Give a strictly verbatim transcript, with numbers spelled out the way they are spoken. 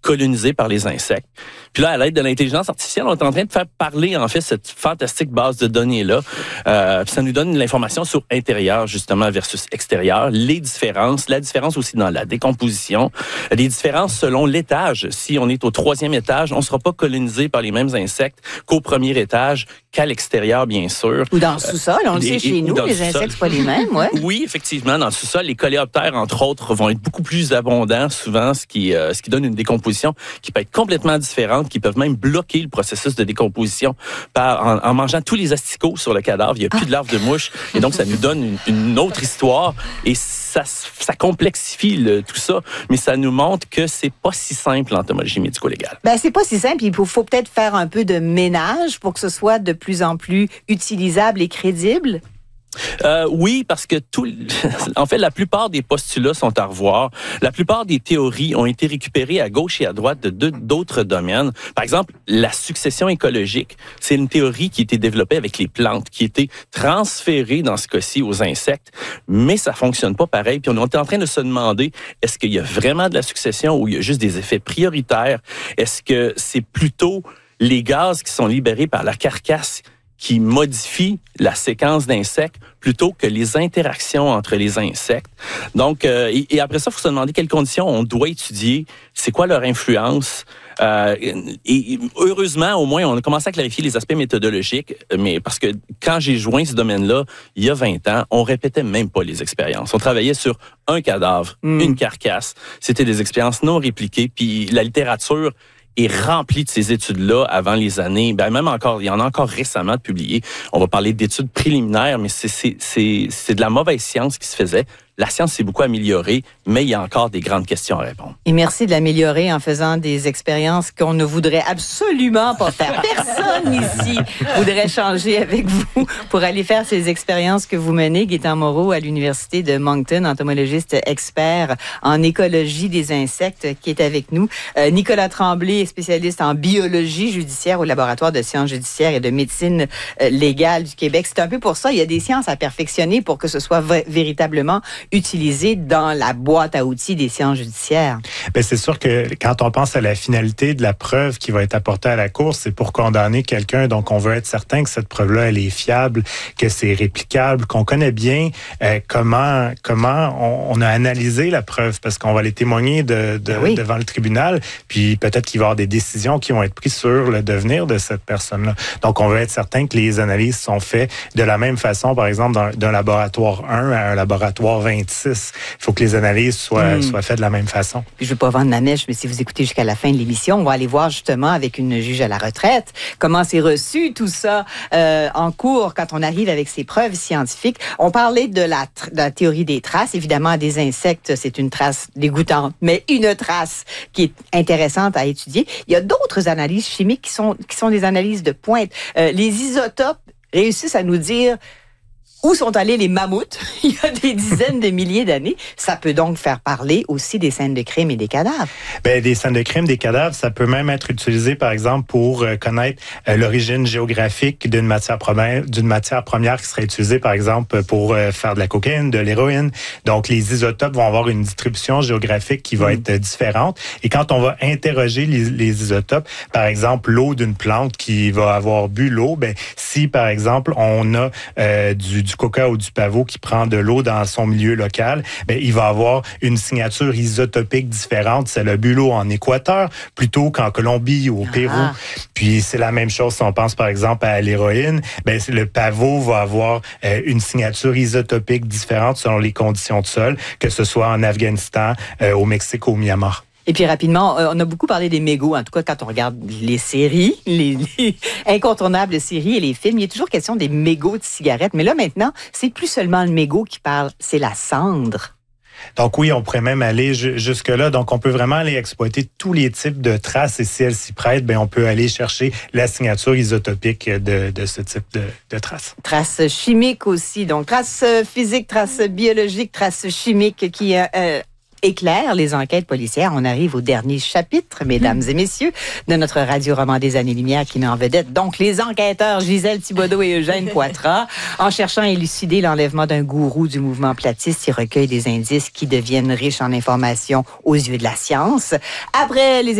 colonisés par les insectes. Puis là, à l'aide de l'intelligence artificielle, on est en train de faire parler, en fait, cette fantastique base de données-là. Euh, puis ça nous donne l'information sur intérieur, justement, versus extérieur, les différences, la différence aussi dans la décomposition, les différences selon l'étage. Si on est au troisième étage, on ne sera pas colonisé par les mêmes insectes qu'au premier étage, qu'à l'extérieur, bien sûr. Ou dans le sous-sol, on euh, le et, sait chez nous, les insectes, c'est pas les mêmes, ouais. Oui, effectivement, dans le sous-sol, les coléoptères, entre autres, vont être beaucoup plus abondants, souvent, ce qui, euh, ce qui donne une décomposition qui peut être complètement différente, qui peuvent même bloquer le processus de décomposition par, en, en mangeant tous les asticots sur le cadavre. Il n'y a plus ah. de larves de mouches. Et donc, ça nous donne une, une autre histoire. Et ça, ça complexifie le, tout ça, mais ça nous montre que c'est pas si simple l'entomologie médico-légale. Ben, c'est pas si simple. Il faut, faut peut-être faire un peu de ménage pour que ce soit de plus en plus utilisable et crédible. Euh, oui, parce que tout, en fait, la plupart des postulats sont à revoir. La plupart des théories ont été récupérées à gauche et à droite de deux, d'autres domaines. Par exemple, la succession écologique, c'est une théorie qui a été développée avec les plantes, qui a été transférée dans ce cas-ci aux insectes, mais ça fonctionne pas pareil. Puis on est en train de se demander, est-ce qu'il y a vraiment de la succession ou il y a juste des effets prioritaires? Est-ce que c'est plutôt les gaz qui sont libérés par la carcasse qui modifie la séquence d'insectes plutôt que les interactions entre les insectes. Donc, euh, et, et après ça, il faut se demander quelles conditions on doit étudier, c'est quoi leur influence. Euh, et, et heureusement, au moins, on a commencé à clarifier les aspects méthodologiques, mais parce que quand j'ai joint ce domaine-là, il y a vingt ans, on répétait même pas les expériences. On travaillait sur un cadavre, mmh. une carcasse. C'était des expériences non répliquées, puis la littérature est rempli de ces études-là avant les années. Ben même encore, il y en a encore récemment de publiés. On va parler d'études préliminaires, mais c'est, c'est, c'est, c'est de la mauvaise science qui se faisait. La science s'est beaucoup améliorée, mais il y a encore des grandes questions à répondre. Et merci de l'améliorer en faisant des expériences qu'on ne voudrait absolument pas faire. Personne ici voudrait changer avec vous pour aller faire ces expériences que vous menez. Gaétan Moreau à l'Université de Moncton, entomologiste expert en écologie des insectes qui est avec nous. Euh, Nicolas Tremblay, spécialiste en biologie judiciaire au laboratoire de sciences judiciaires et de médecine euh, légale du Québec. C'est un peu pour ça, il y a des sciences à perfectionner pour que ce soit v- véritablement utilisé dans la boîte à outils des sciences judiciaires. Bien, c'est sûr que quand on pense à la finalité de la preuve qui va être apportée à la cour, c'est pour condamner quelqu'un. Donc, on veut être certain que cette preuve-là, elle est fiable, que c'est réplicable, qu'on connaît bien euh, comment comment on, on a analysé la preuve, parce qu'on va aller témoigner de, de, oui. devant le tribunal, puis peut-être qu'il va y avoir des décisions qui vont être prises sur le devenir de cette personne-là. Donc, on veut être certain que les analyses sont faites de la même façon, par exemple, d'un, d'un laboratoire un à un laboratoire vingt-six. Il faut que les analyses soient, mmh. soient faites de la même façon. Puis je ne veux pas vendre la mèche, mais si vous écoutez jusqu'à la fin de l'émission, on va aller voir justement avec une juge à la retraite comment c'est reçu tout ça euh, en cours quand on arrive avec ces preuves scientifiques. On parlait de la, tr- de la théorie des traces. Évidemment, des insectes, c'est une trace dégoûtante, mais une trace qui est intéressante à étudier. Il y a d'autres analyses chimiques qui sont, qui sont des analyses de pointe. Euh, les isotopes réussissent à nous dire où sont allés les mammouths il y a des dizaines de milliers d'années. Ça peut donc faire parler aussi des scènes de crime et des cadavres. Bien, des scènes de crime, des cadavres, ça peut même être utilisé, par exemple, pour euh, connaître euh, l'origine géographique d'une matière première, d'une matière première qui serait utilisée, par exemple, pour euh, faire de la cocaïne, de l'héroïne. Donc, les isotopes vont avoir une distribution géographique qui va mmh. être euh, différente. Et quand on va interroger les, les isotopes, par exemple, l'eau d'une plante qui va avoir bu l'eau, ben si, par exemple, on a euh, du, du du coca ou du pavot qui prend de l'eau dans son milieu local, ben, il va avoir une signature isotopique différente. C'est le bu l'eau en Équateur plutôt qu'en Colombie ou au ah. Pérou. Puis c'est la même chose si on pense par exemple à l'héroïne. Ben, le pavot va avoir euh, une signature isotopique différente selon les conditions de sol, que ce soit en Afghanistan, euh, au Mexique ou au Myanmar. Et puis rapidement, on a beaucoup parlé des mégots, en tout cas quand on regarde les séries, les, les incontournables séries et les films, il y a toujours question des mégots de cigarettes. Mais là maintenant, c'est plus seulement le mégot qui parle, c'est la cendre. Donc oui, on pourrait même aller ju- jusque-là. Donc on peut vraiment aller exploiter tous les types de traces et si elles s'y prêtent, ben on peut aller chercher la signature isotopique de, de ce type de, de traces. Traces chimiques aussi, donc traces physiques, traces biologiques, traces chimiques qui... Euh, éclaire les enquêtes policières. On arrive au dernier chapitre, mesdames mmh. et messieurs, de notre radio-roman des années-lumière qui met en vedette donc les enquêteurs Gisèle Thibodeau et Eugène Poitras. En cherchant à élucider l'enlèvement d'un gourou du mouvement platiste, ils recueillent des indices qui deviennent riches en informations aux yeux de la science. Après les